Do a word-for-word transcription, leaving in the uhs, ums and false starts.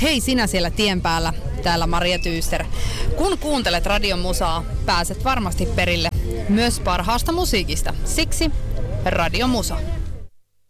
Hei sinä siellä tien päällä, täällä Maria Tyyster. Kun kuuntelet Radion Musaa, pääset varmasti perille myös parhaasta musiikista. Siksi Radio Musa.